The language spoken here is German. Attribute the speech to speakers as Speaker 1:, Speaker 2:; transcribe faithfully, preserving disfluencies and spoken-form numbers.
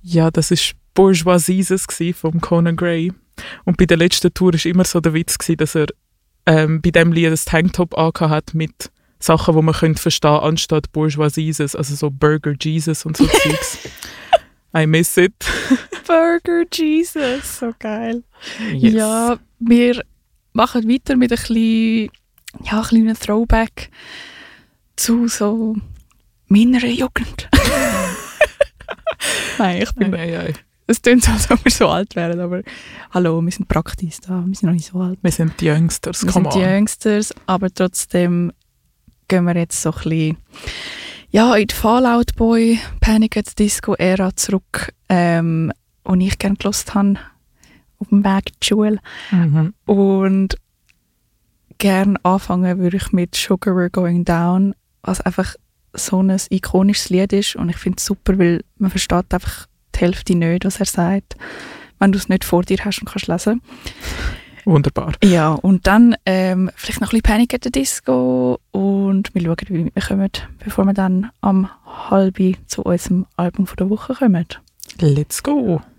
Speaker 1: Ja, das war Bourgeoisieses von Conan Gray. Und bei der letzten Tour war immer so der Witz, gewesen, dass er ähm, bei diesem Lied das Tanktop angehabt hat mit Sachen, die man könnte verstehen anstatt Bourgeoisieses, also so Burger Jesus und so Zeugs. I miss it.
Speaker 2: Burger Jesus, so geil.
Speaker 1: Yes.
Speaker 2: Ja, wir machen weiter mit ein bisschen, ja, ein kleinen Throwback zu so meiner Jugend. Nein, ich bin...
Speaker 1: Ei, ei, ei.
Speaker 2: Es klingt so, als ob wir so alt wären, aber hallo, wir sind praktisch da, wir sind noch nicht so alt.
Speaker 1: Wir sind die Youngsters,
Speaker 2: Wir
Speaker 1: come
Speaker 2: sind die
Speaker 1: on.
Speaker 2: Youngsters, aber trotzdem gehen wir jetzt so ein bisschen ja, in die Fallout Boy, Panic at the Disco Ära zurück, ähm, und ich gerne gehört habe auf dem Weg in die Schule.
Speaker 1: Mhm.
Speaker 2: Und gerne anfangen würde ich mit Sugar We're Going Down, was einfach so ein ikonisches Lied ist und ich finde es super, weil man versteht einfach die Hälfte nicht, was er sagt, wenn du es nicht vor dir hast und kannst lesen.
Speaker 1: Wunderbar.
Speaker 2: Ja, und dann ähm, vielleicht noch ein bisschen Panic at the Disco und wir schauen, wie wir kommen, bevor wir dann am halbi zu unserem Album von der Woche kommen.
Speaker 1: Let's go.